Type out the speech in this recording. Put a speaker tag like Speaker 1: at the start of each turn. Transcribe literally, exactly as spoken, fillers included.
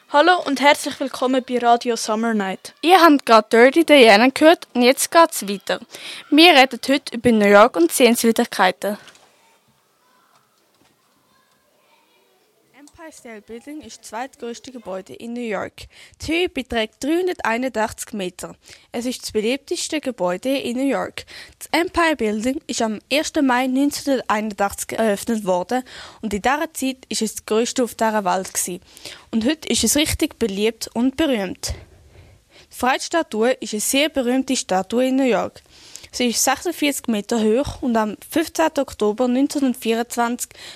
Speaker 1: Hallo und herzlich willkommen bei Radio Summer Night.
Speaker 2: Ihr habt gerade Dirty Diana gehört und jetzt geht's weiter. Wir reden heute über New York und Sehenswürdigkeiten. Empire State Building ist das zweitgrößte Gebäude in New York. Die Höhe beträgt dreihunderteinundachtzig Meter. Es ist das beliebteste Gebäude in New York. Das Empire Building ist am ersten Mai neunzehnhunderteinundachtzig eröffnet worden und in dieser Zeit ist es das grösste auf dieser Welt gewesen. Und heute ist es richtig beliebt und berühmt. Die Freiheitsstatue ist eine sehr berühmte Statue in New York. Sie ist sechsundvierzig Meter hoch und am fünfzehnten Oktober neunzehnhundertvierundzwanzig